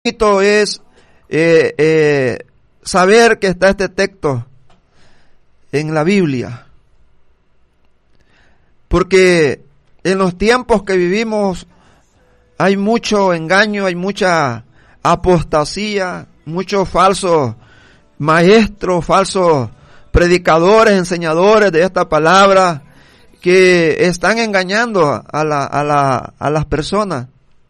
bonito es saber que está este texto en la Biblia, porque en los tiempos que vivimos hay mucho engaño, hay mucha apostasía, muchos falsos maestros, falsos predicadores, enseñadores de esta palabra que están engañando a las personas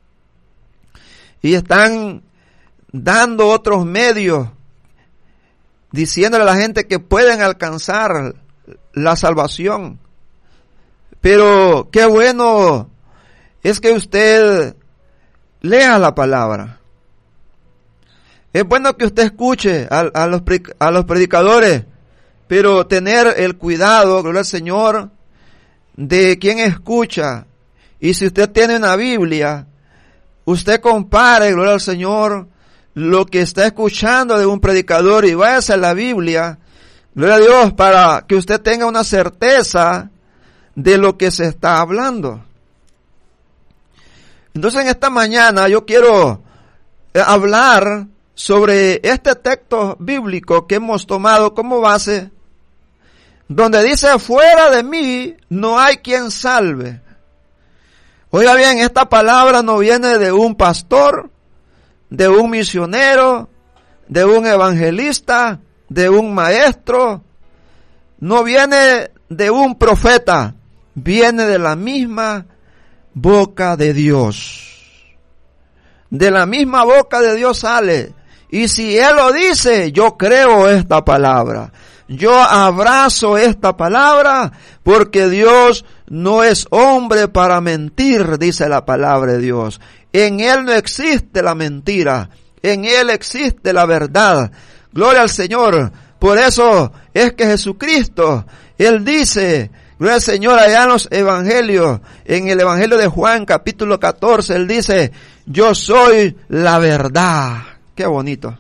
y están dando otros medios, diciéndole a la gente que pueden alcanzar la salvación. Pero qué bueno es que usted lea la palabra. Es bueno que usted escuche a los predicadores, pero tener el cuidado, gloria al Señor, de quien escucha. Y si usted tiene una Biblia, usted compare, gloria al Señor, lo que está escuchando de un predicador y váyase a la Biblia, gloria a Dios, para que usted tenga una certeza de lo que se está hablando. Entonces en esta mañana yo quiero hablar sobre este texto bíblico que hemos tomado como base, donde dice: fuera de mí no hay quien salve. Oiga bien, esta palabra no viene de un pastor, de un misionero, de un evangelista, de un maestro, no viene de un profeta, viene de la misma boca de Dios. De la misma boca de Dios sale. Y si Él lo dice, yo creo esta palabra. Yo abrazo esta palabra porque Dios no es hombre para mentir, dice la palabra de Dios. En Él no existe la mentira, en Él existe la verdad. Gloria al Señor. Por eso es que Jesucristo, Él dice, gloria al Señor, allá en los evangelios, en el evangelio de Juan capítulo 14, Él dice: yo soy la verdad. Qué bonito.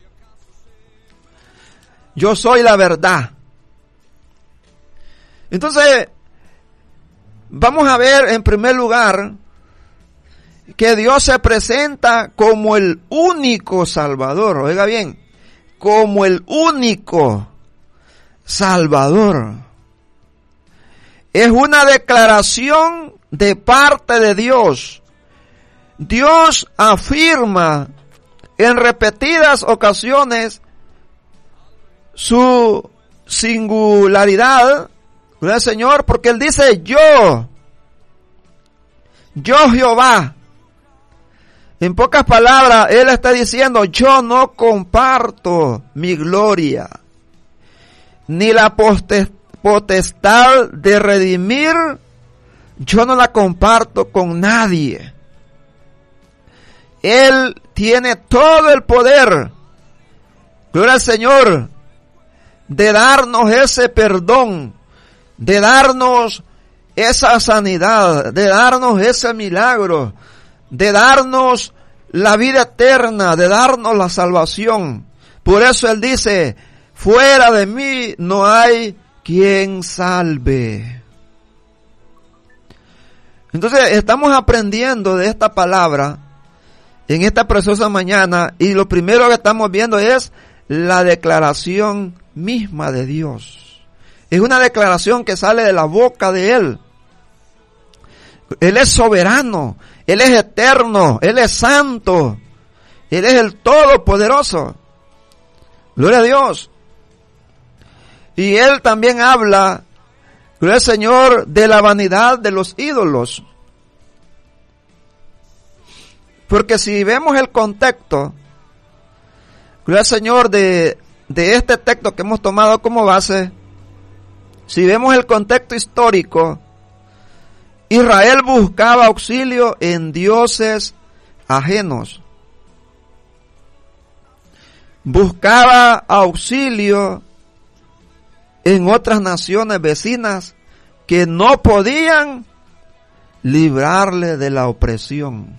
Yo soy la verdad. Entonces, vamos a ver en primer lugar que Dios se presenta como el único Salvador. Oiga bien, como el único Salvador. Es una declaración de parte de Dios. Dios afirma en repetidas ocasiones su singularidad, gloria al Señor, porque Él dice: yo Jehová. En pocas palabras, Él está diciendo: yo no comparto mi gloria, ni la potestad de redimir, yo no la comparto con nadie. Él tiene todo el poder, gloria al Señor, de darnos ese perdón, de darnos esa sanidad, de darnos ese milagro, de darnos la vida eterna, de darnos la salvación. Por eso Él dice: fuera de mí no hay quien salve. Entonces estamos aprendiendo de esta palabra en esta preciosa mañana, y lo primero que estamos viendo es la declaración misma de Dios. Es una declaración que sale de la boca de Él. Él es soberano, Él es eterno, Él es santo, Él es el todopoderoso. Gloria a Dios. Y Él también habla, gloria al Señor, de la vanidad de los ídolos. Porque si vemos el contexto, gloria al Señor, de este texto que hemos tomado como base, si vemos el contexto histórico, Israel buscaba auxilio en dioses ajenos. Buscaba auxilio en otras naciones vecinas que no podían librarle de la opresión.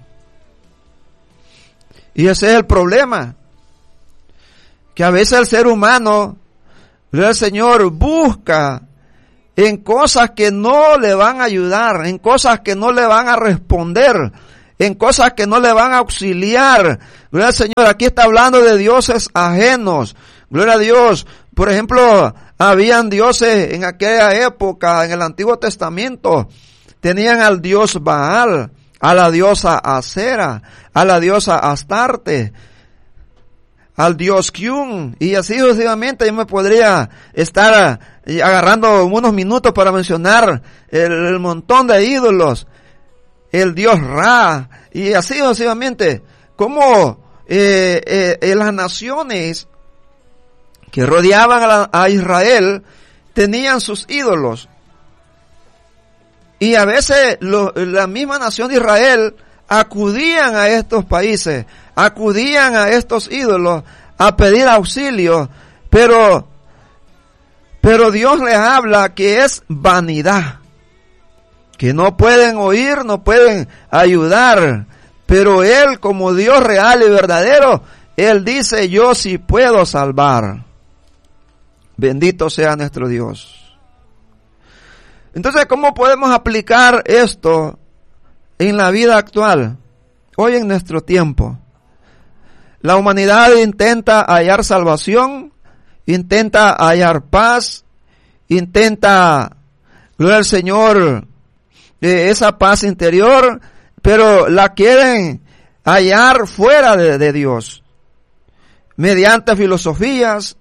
Y ese es el problema, que a veces el ser humano, gloria al Señor, busca en cosas que no le van a ayudar, en cosas que no le van a responder, en cosas que no le van a auxiliar. Gloria al Señor, aquí está hablando de dioses ajenos. Gloria a Dios. Por ejemplo, habían dioses en aquella época, en el Antiguo Testamento. Tenían al dios Baal, a la diosa Acera, a la diosa Astarte, al dios Kyun, y así sucesivamente. Yo me podría estar agarrando unos minutos para mencionar el montón de ídolos, el dios Ra, y así sucesivamente. Como las naciones que rodeaban a Israel tenían sus ídolos. Y a veces la misma nación de Israel acudían a estos países, acudían a estos ídolos a pedir auxilio, pero Dios les habla que es vanidad, que no pueden oír, no pueden ayudar, pero Él, como Dios real y verdadero, Él dice: yo sí puedo salvar. Bendito sea nuestro Dios. Entonces, ¿cómo podemos aplicar esto en la vida actual? Hoy en nuestro tiempo. La humanidad intenta hallar salvación, intenta hallar paz, intenta, gloria al Señor, esa paz interior, pero la quieren hallar fuera de Dios, mediante filosofías,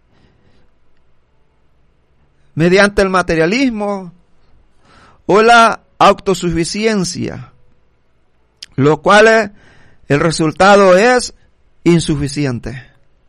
mediante el materialismo o la autosuficiencia, lo cual el resultado es insuficiente.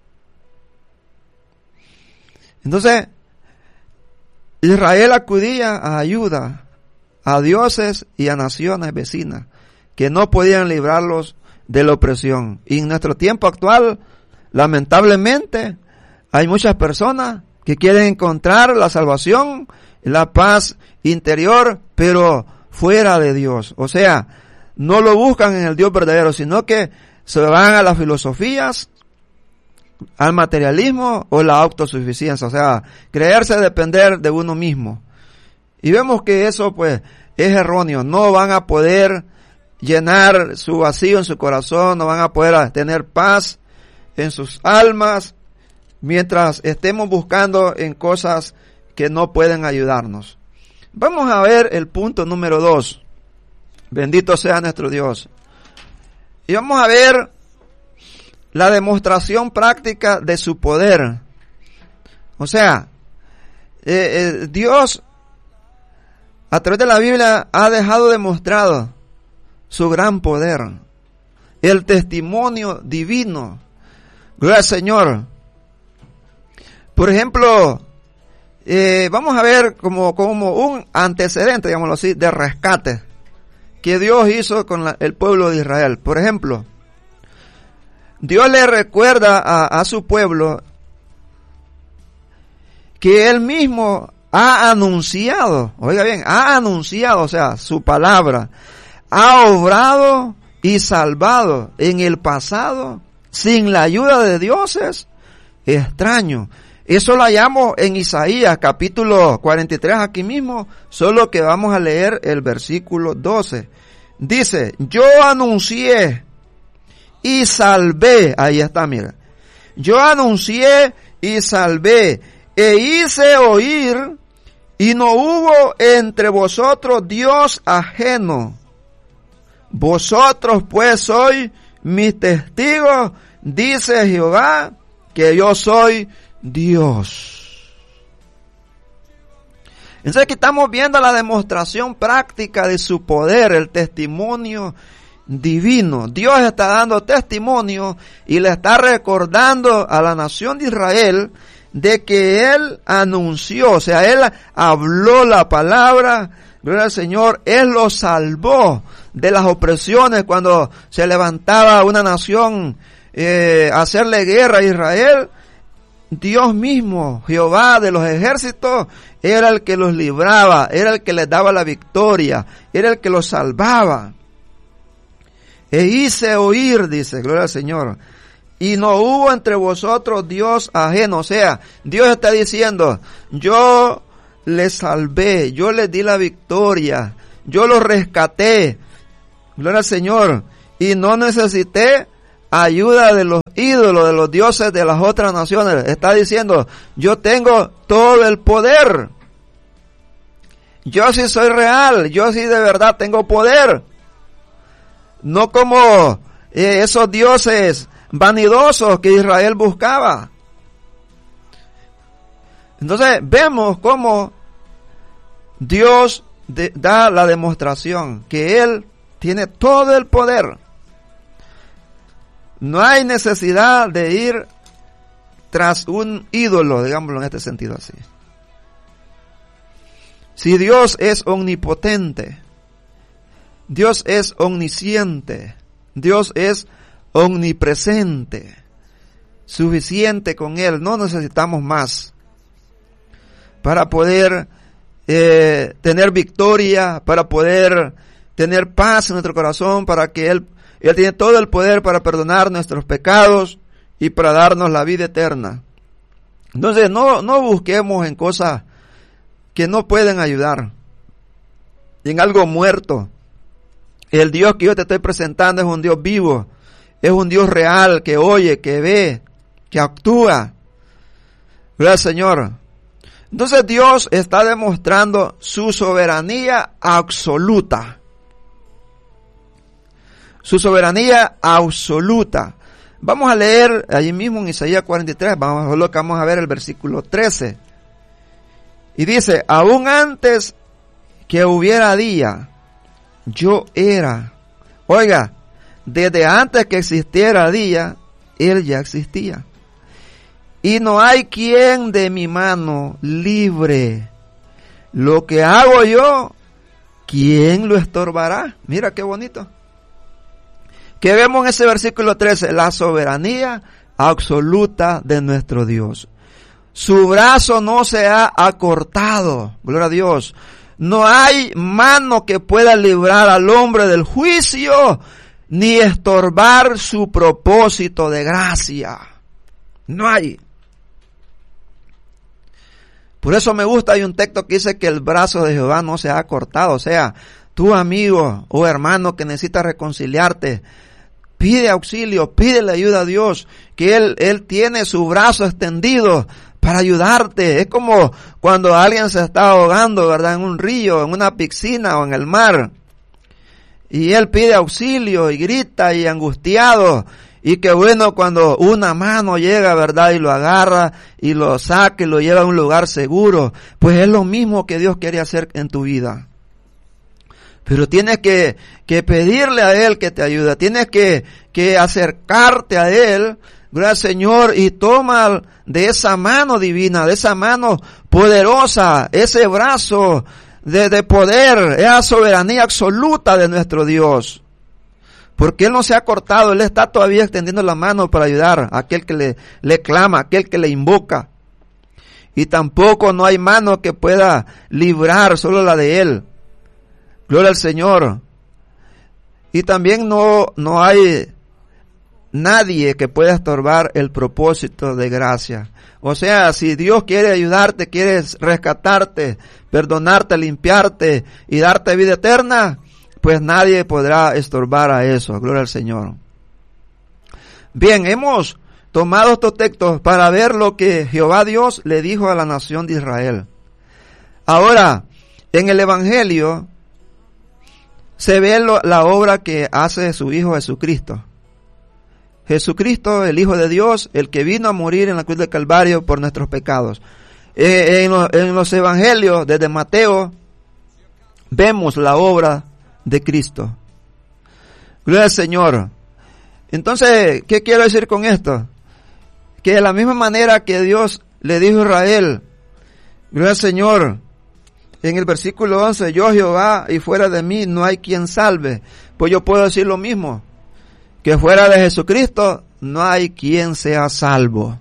Entonces, Israel acudía a ayuda a dioses y a naciones vecinas que no podían librarlos de la opresión. Y en nuestro tiempo actual, lamentablemente, hay muchas personas que quieren encontrar la salvación, la paz interior, pero fuera de Dios. O sea, no lo buscan en el Dios verdadero, sino que se van a las filosofías, al materialismo o la autosuficiencia. O sea, creerse depender de uno mismo. Y vemos que eso pues es erróneo. No van a poder llenar su vacío en su corazón, no van a poder tener paz en sus almas, mientras estemos buscando en cosas que no pueden ayudarnos. Vamos a ver el punto número 2. Bendito sea nuestro Dios. Y vamos a ver la demostración práctica de su poder. O sea, Dios a través de la Biblia ha dejado demostrado su gran poder, el testimonio divino. Gloria al Señor. Por ejemplo, vamos a ver como un antecedente, digámoslo así, de rescate que Dios hizo con el pueblo de Israel. Por ejemplo, Dios le recuerda a su pueblo que Él mismo ha anunciado, oiga bien, ha anunciado, o sea, su palabra, ha obrado y salvado en el pasado sin la ayuda de dioses extraños. Eso lo hallamos en Isaías capítulo 43 aquí mismo, solo que vamos a leer el versículo 12. Dice: yo anuncié y salvé, ahí está, mira. Yo anuncié y salvé, e hice oír, y no hubo entre vosotros Dios ajeno. Vosotros pues sois mis testigos, dice Jehová, que yo soy Dios. Entonces aquí estamos viendo la demostración práctica de su poder, el testimonio divino. Dios está dando testimonio y le está recordando a la nación de Israel de que Él anunció, o sea, Él habló la palabra, gloria al Señor, Él los salvó de las opresiones cuando se levantaba una nación a hacerle guerra a Israel. Dios mismo, Jehová de los ejércitos, era el que los libraba, era el que les daba la victoria, era el que los salvaba. E hice oír, dice, gloria al Señor, y no hubo entre vosotros Dios ajeno. O sea, Dios está diciendo: yo les salvé, yo les di la victoria, yo los rescaté, Gloria al Señor. Y no necesité ayuda de los ídolos, de los dioses de las otras naciones. Está diciendo, yo tengo todo el poder. Yo sí soy real, yo sí de verdad tengo poder. No como esos dioses vanidosos que Israel buscaba. Entonces vemos cómo Dios da la demostración que Él tiene todo el poder. No hay necesidad de ir tras un ídolo, digámoslo en este sentido así. Si Dios es omnipotente, Dios es omnisciente, Dios es omnipresente, suficiente con Él, no necesitamos más para poder tener victoria, para poder tener paz en nuestro corazón, para que Él tiene todo el poder para perdonar nuestros pecados y para darnos la vida eterna. Entonces no busquemos en cosas que no pueden ayudar, en algo muerto. El Dios que yo te estoy presentando es un Dios vivo, es un Dios real, que oye, que ve, que actúa. Gloria al Señor. Entonces Dios está demostrando su soberanía absoluta. Su soberanía absoluta. Vamos a leer allí mismo en Isaías 43, vamos a ver el versículo 13. Y dice, aún antes que hubiera día, yo era. Oiga, desde antes que existiera día, Él ya existía. Y no hay quien de mi mano libre. Lo que hago yo, ¿quién lo estorbará? Mira qué bonito. Que vemos en ese versículo 13, la soberanía absoluta de nuestro Dios. Su brazo no se ha acortado, gloria a Dios. No hay mano que pueda librar al hombre del juicio, ni estorbar su propósito de gracia. No hay. Por eso me gusta, hay un texto que dice que el brazo de Jehová no se ha cortado. O sea, tú amigo o hermano que necesitas reconciliarte, pide auxilio, pídele ayuda a Dios, que Él tiene su brazo extendido para ayudarte. Es como cuando alguien se está ahogando, ¿verdad? En un río, en una piscina o en el mar. Y él pide auxilio y grita y angustiado. Y qué bueno cuando una mano llega, ¿verdad? Y lo agarra y lo saca y lo lleva a un lugar seguro. Pues es lo mismo que Dios quiere hacer en tu vida. Pero tienes que pedirle a Él que te ayude. Tienes que acercarte a Él, gloria al Señor, y toma de esa mano divina, de esa mano poderosa, ese brazo de poder, esa soberanía absoluta de nuestro Dios. Porque Él no se ha cortado, Él está todavía extendiendo la mano para ayudar a aquel que le clama, a aquel que le invoca. Y tampoco no hay mano que pueda librar, solo la de Él. Gloria al Señor. Y también no hay nadie que pueda estorbar el propósito de gracia. O sea, si Dios quiere ayudarte, quiere rescatarte, perdonarte, limpiarte y darte vida eterna, pues nadie podrá estorbar a eso. Gloria al Señor. Bien, hemos tomado estos textos para ver lo que Jehová Dios le dijo a la nación de Israel. Ahora, en el Evangelio se ve la obra que hace su Hijo Jesucristo. Jesucristo, el Hijo de Dios, el que vino a morir en la cruz del Calvario por nuestros pecados. En los Evangelios, desde Mateo, vemos la obra de Cristo. Gloria al Señor. Entonces, ¿qué quiero decir con esto? Que de la misma manera que Dios le dijo a Israel, gloria al Señor, en el versículo 11, yo Jehová y fuera de mí no hay quien salve. Pues yo puedo decir lo mismo, que fuera de Jesucristo no hay quien sea salvo.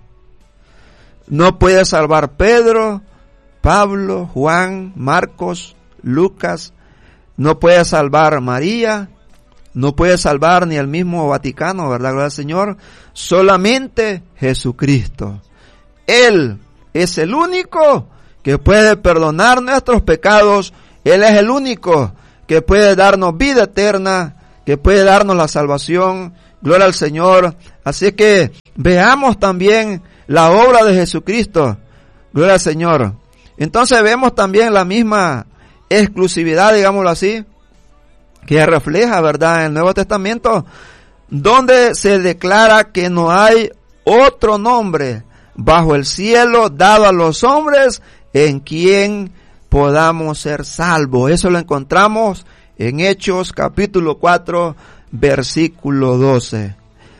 No puede salvar Pedro, Pablo, Juan, Marcos, Lucas, no puede salvar María, no puede salvar ni el mismo Vaticano, ¿verdad? Gloria al Señor. Solamente Jesucristo. Él es el único que puede perdonar nuestros pecados. Él es el único que puede darnos vida eterna que puede darnos la salvación. Gloria al Señor. Así que veamos también la obra de Jesucristo. Gloria al Señor. Entonces vemos también la misma exclusividad, digámoslo así, que refleja, ¿verdad?, en el Nuevo Testamento, donde se declara que no hay otro nombre bajo el cielo dado a los hombres en quien podamos ser salvos. Eso lo encontramos en Hechos capítulo 4, versículo 12.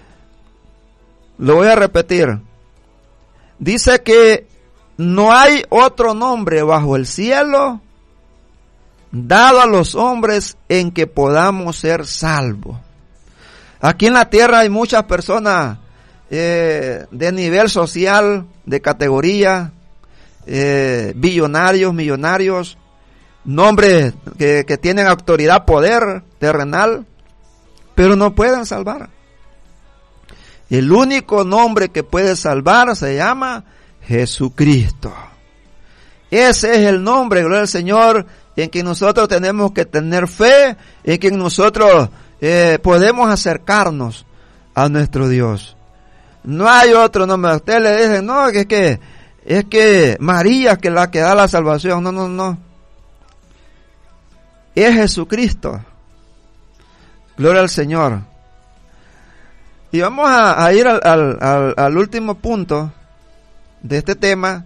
Lo voy a repetir. Dice que no hay otro nombre bajo el cielo dado a los hombres en que podamos ser salvos. Aquí en la tierra hay muchas personas de nivel social, de categoría, billonarios, millonarios, nombres que tienen autoridad, poder terrenal, pero no pueden salvar. El único nombre que puede salvar se llama Jesucristo. Ese es el nombre, gloria al Señor, en que nosotros tenemos que tener fe, en que nosotros podemos acercarnos a nuestro Dios. No hay otro nombre. A usted le dicen, no, es que María es la que da la salvación. No. Es Jesucristo. Gloria al Señor. Y vamos a ir al último punto de este tema.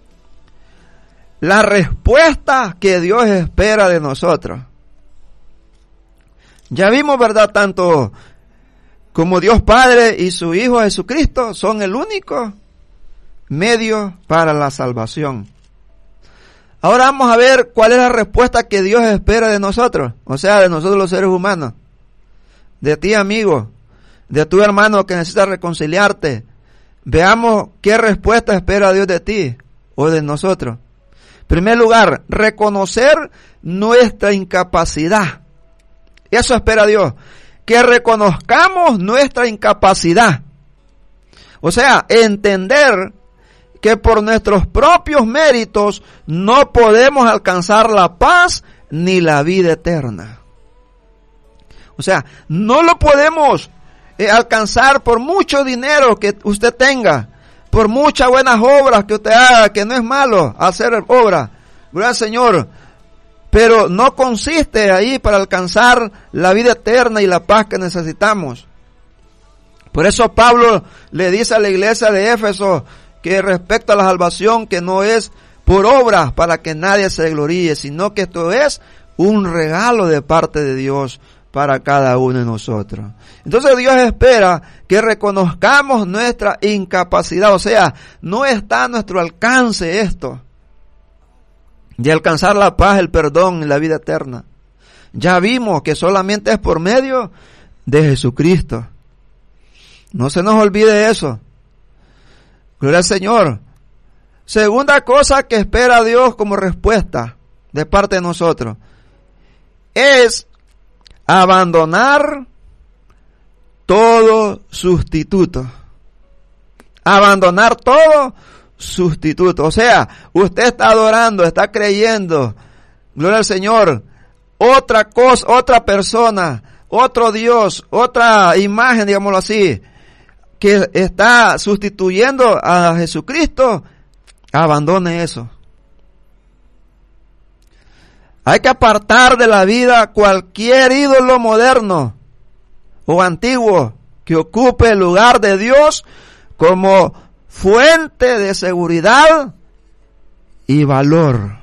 La respuesta que Dios espera de nosotros. Ya vimos, ¿verdad? Tanto como Dios Padre y su Hijo Jesucristo son el único medio para la salvación. Ahora vamos a ver cuál es la respuesta que Dios espera de nosotros. O sea, de nosotros los seres humanos. De ti, amigo. De tu hermano que necesita reconciliarte. Veamos qué respuesta espera Dios de ti o de nosotros. En primer lugar, reconocer nuestra incapacidad. Eso espera Dios. Que reconozcamos nuestra incapacidad. O sea, entender que por nuestros propios méritos no podemos alcanzar la paz ni la vida eterna. O sea, no lo podemos alcanzar por mucho dinero que usted tenga, por muchas buenas obras que usted haga, que no es malo hacer obras, gloria al Señor, pero no consiste ahí para alcanzar la vida eterna y la paz que necesitamos. Por eso Pablo le dice a la iglesia de Éfeso que respecto a la salvación, que no es por obras para que nadie se gloríe, sino que esto es un regalo de parte de Dios para cada uno de nosotros. Entonces Dios espera que reconozcamos nuestra incapacidad, o sea, no está a nuestro alcance esto, de alcanzar la paz, el perdón y la vida eterna. Ya vimos que solamente es por medio de Jesucristo. No se nos olvide eso. Gloria al Señor. Segunda cosa que espera Dios como respuesta de parte de nosotros es abandonar todo sustituto. Abandonar todo sustituto. O sea, usted está adorando, está creyendo, gloria al Señor, otra cosa, otra persona, otro Dios, otra imagen, digámoslo así, que está sustituyendo a Jesucristo. Abandone eso. Hay que apartar de la vida cualquier ídolo moderno o antiguo que ocupe el lugar de Dios como fuente de seguridad y valor.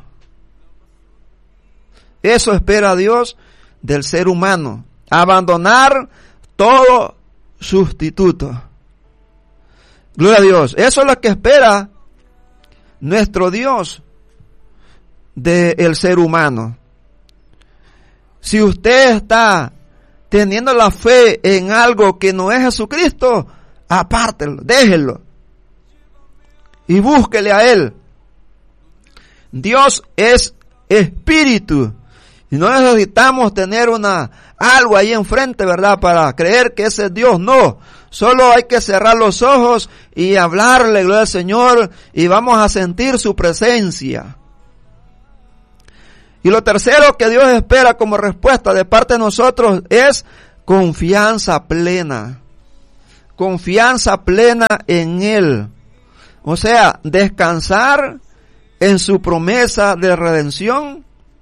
Eso espera Dios del ser humano. Abandonar todo sustituto. Gloria a Dios. Eso es lo que espera nuestro Dios del ser humano. Si usted está teniendo la fe en algo que no es Jesucristo, apártelo, déjelo y búsquele a Él. Dios es espíritu y no necesitamos tener algo ahí enfrente, ¿verdad?, para creer que ese es Dios. No, solo hay que cerrar los ojos y hablarle, gloria al Señor, y vamos a sentir su presencia. Y lo tercero que Dios espera como respuesta de parte de nosotros es confianza plena en Él. O sea, descansar en su promesa de redención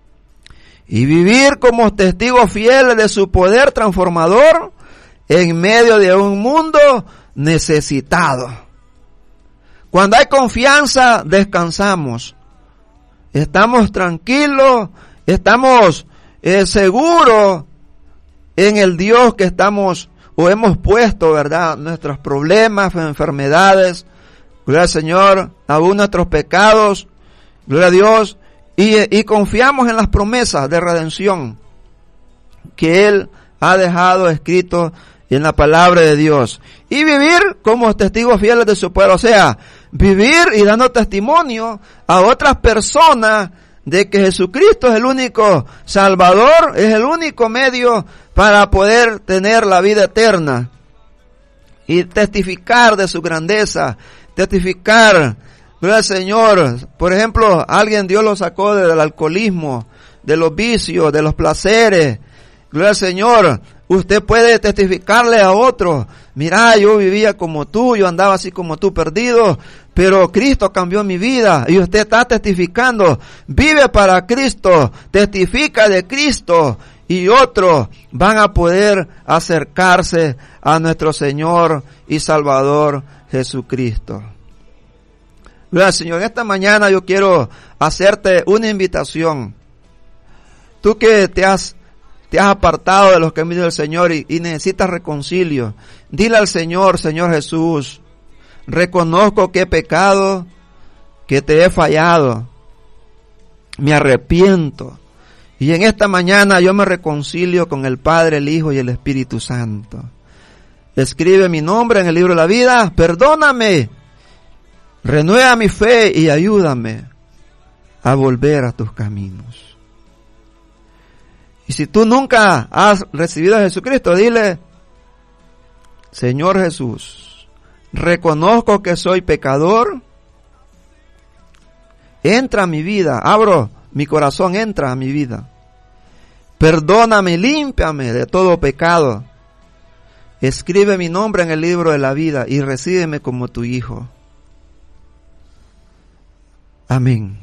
y vivir como testigos fieles de su poder transformador en medio de un mundo necesitado. Cuando hay confianza, descansamos. Estamos tranquilos, estamos seguros en el Dios que estamos o hemos puesto, ¿verdad? Nuestros problemas, enfermedades, gloria al Señor, aún nuestros pecados, gloria a Dios, y confiamos en las promesas de redención que Él ha dejado escrito en la palabra de Dios. Y vivir como testigos fieles de su pueblo, o sea, vivir y dando testimonio a otras personas de que Jesucristo es el único Salvador, es el único medio para poder tener la vida eterna. Y testificar de su grandeza, testificar, gloria al Señor. Por ejemplo, alguien Dios lo sacó del alcoholismo, de los vicios, de los placeres. Gloria al Señor. Usted puede testificarle a otros, mira, yo vivía como tú, yo andaba así como tú perdido, pero Cristo cambió mi vida. Y usted está testificando, vive para Cristo, testifica de Cristo, y otros van a poder acercarse a nuestro Señor y Salvador Jesucristo. Gloria al Señor. Esta mañana yo quiero hacerte una invitación. Tú que te has apartado de los caminos del Señor y necesitas reconcilio, dile al Señor, Señor Jesús, reconozco que he pecado, que te he fallado, me arrepiento, y en esta mañana yo me reconcilio con el Padre, el Hijo y el Espíritu Santo. Escribe mi nombre en el libro de la vida, perdóname, renueva mi fe y ayúdame a volver a tus caminos. Y si tú nunca has recibido a Jesucristo, dile, Señor Jesús, reconozco que soy pecador, entra a mi vida, abro mi corazón, entra a mi vida. Perdóname, límpiame de todo pecado. Escribe mi nombre en el libro de la vida y recíbeme como tu hijo. Amén.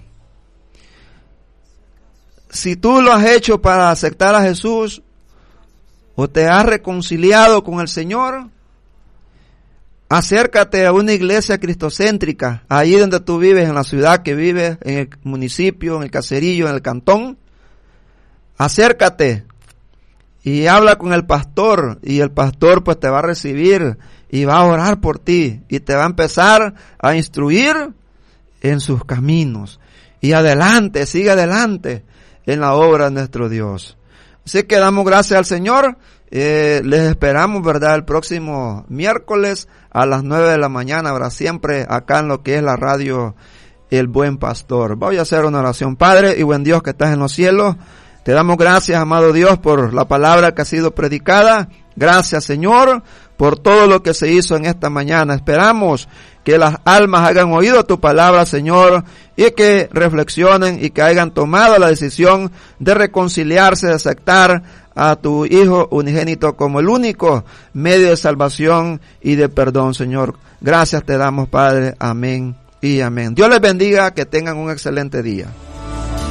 Si tú lo has hecho para aceptar a Jesús o te has reconciliado con el Señor, acércate a una iglesia cristocéntrica, ahí donde tú vives, en la ciudad que vives, en el municipio, en el caserillo, en el cantón. Acércate y habla con el pastor, y el pastor pues te va a recibir y va a orar por ti y te va a empezar a instruir en sus caminos. Y adelante, sigue adelante en la obra de nuestro Dios. Así que damos gracias al Señor. Les esperamos, ¿verdad?, el próximo miércoles a las 9 de la mañana, habrá siempre acá en lo que es la radio El Buen Pastor. Voy a hacer una oración. Padre y buen Dios que estás en los cielos, te damos gracias, amado Dios, por la palabra que ha sido predicada. Gracias, Señor, por todo lo que se hizo en esta mañana. Esperamos que las almas hayan oído tu palabra, Señor, y que reflexionen y que hayan tomado la decisión de reconciliarse, de aceptar a tu Hijo unigénito como el único medio de salvación y de perdón, Señor. Gracias te damos, Padre. Amén y amén. Dios les bendiga, que tengan un excelente día.